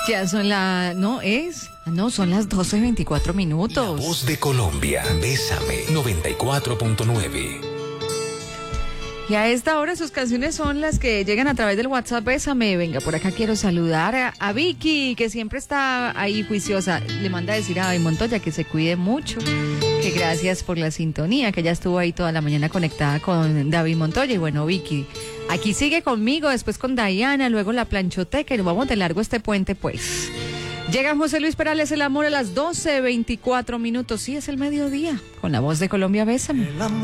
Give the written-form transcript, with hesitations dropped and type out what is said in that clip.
Ya son son las 12:24. La Voz de Colombia, Bésame, 94.9. Y a esta hora sus canciones son las que llegan a través del WhatsApp. Bésame, venga, por acá quiero saludar a Vicky, que siempre está ahí juiciosa. Le manda a decir a David Montoya que se cuide mucho, que gracias por la sintonía, que ella estuvo ahí toda la mañana conectada con David Montoya. Y bueno, Vicky, aquí sigue conmigo, después con Diana, luego la planchoteca y nos vamos de largo este puente, pues. Llega José Luis Perales, El amor a las 12:24. Sí, es el mediodía, con La Voz de Colombia, Bésame.